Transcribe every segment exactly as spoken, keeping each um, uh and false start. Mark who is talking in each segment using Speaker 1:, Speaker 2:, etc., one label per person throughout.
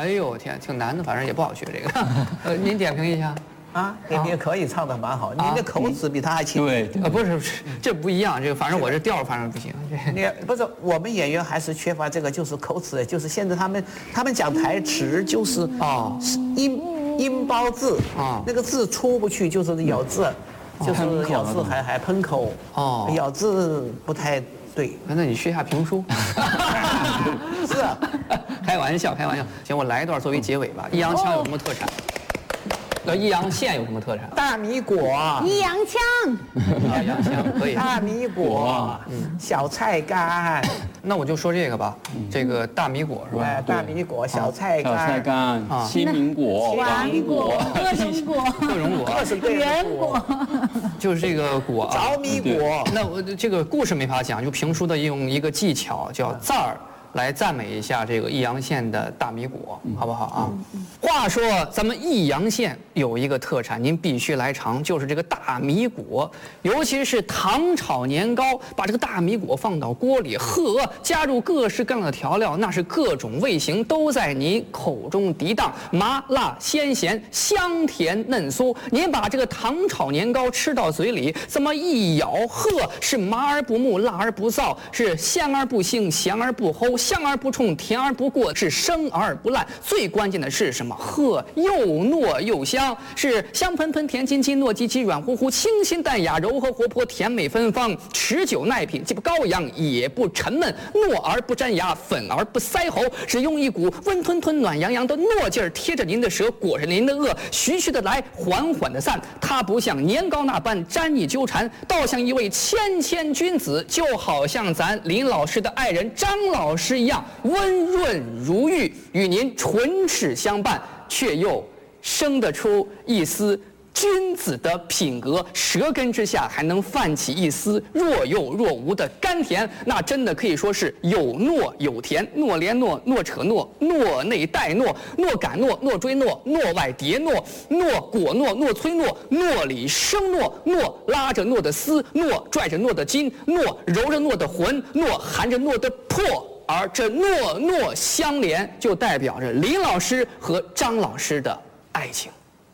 Speaker 1: 哎呦天，挺难的，反正也不好学这个。呃，您点评一下。
Speaker 2: 啊，点评可以，唱得蛮好，您的口齿比他还清。
Speaker 3: 对，
Speaker 1: 呃，不是不是，这不一样，这个反正我这调反正不行。
Speaker 2: 你不是我们演员还是缺乏这个，就是口齿，就是现在他们他们讲台词就是
Speaker 1: 哦
Speaker 2: 音音包字
Speaker 1: 啊，
Speaker 2: 那个字出不去，就是咬字，就是咬字还还喷口
Speaker 1: 哦，
Speaker 2: 咬字不太对。
Speaker 1: 那你学一下评书。
Speaker 2: 是啊，
Speaker 1: 开玩笑开玩笑。行，我来一段作为结尾吧。易烊千有什么特产？呃，易烊县有什么特产？
Speaker 2: 大米果。
Speaker 4: 易烊千。
Speaker 1: 啊，烊千可以。
Speaker 2: 大米果，嗯，小菜干。
Speaker 1: 那我就说这个吧，这个大米果是吧？
Speaker 2: 哎，大米果、小菜干、
Speaker 3: 小菜干、青苹果、
Speaker 4: 黄果、各种果、
Speaker 1: 各种果，
Speaker 2: 各式各样的果，
Speaker 1: 就是这个果啊，
Speaker 2: 着米果。
Speaker 1: 那我这个故事没法讲，就评书的用一个技巧叫赞儿。来赞美一下这个易烊县的大米果，好不好啊？话说咱们易烊县有一个特产，您必须来尝，就是这个大米果，尤其是糖炒年糕，把这个大米果放到锅里，呵，加入各式各样的调料，那是各种味型都在您口中涤荡，麻辣鲜咸，香甜嫩酥。您把这个糖炒年糕吃到嘴里，怎么一咬，呵，是麻而不木，辣而不燥，是香而不腥，咸而不齁。香而不冲，甜而不过，是生而不烂。最关键的是什么？呵，又糯又香，是香喷喷、甜津津、糯叽叽、软乎乎、清新淡雅、柔和活泼、甜美芬芳，持久耐品，既不高扬也不沉闷，糯而不粘牙，粉而不塞喉，只用一股温吞吞、暖洋洋的糯劲儿贴着您的舌，裹着您的颚，徐徐的来，缓缓的散。它不像年糕那般粘腻纠缠，倒像一位谦谦君子，就好像咱林老师的爱人张老师一样温润如玉，与您唇齿相伴，却又生得出一丝君子的品格，舌根之下还能泛起一丝若有若无的甘甜，那真的可以说是有糯有甜，糯连糯，糯扯糯，糯内带糯，糯感糯，糯追糯，糯外叠糯，糯果糯，糯催糯，糯里生糯，糯拉着糯的丝，糯拽着糯的筋，糯揉着糯的魂，糯含着糯的魄。而这糯糯相连，就代表着林老师和张老师的爱情。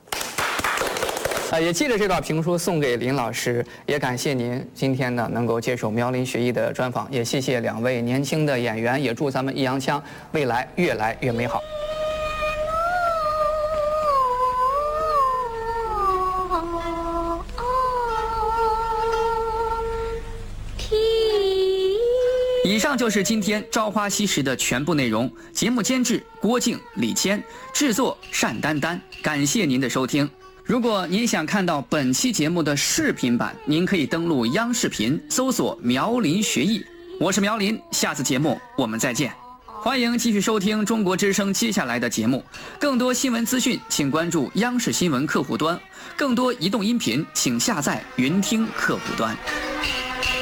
Speaker 1: 啊，也借着这段评书送给林老师，也感谢您今天呢能够接受苗林学艺的专访，也谢谢两位年轻的演员，也祝咱们易烊千未来越来越美好。以上就是今天《朝花夕拾》的全部内容。节目监制郭靖、李谦，制作单丹丹。感谢您的收听。如果您想看到本期节目的视频版，您可以登录央视频搜索苗林学艺。我是苗林，下次节目我们再见。欢迎继续收听中国之声接下来的节目。更多新闻资讯，请关注央视新闻客户端；更多移动音频，请下载云听客户端。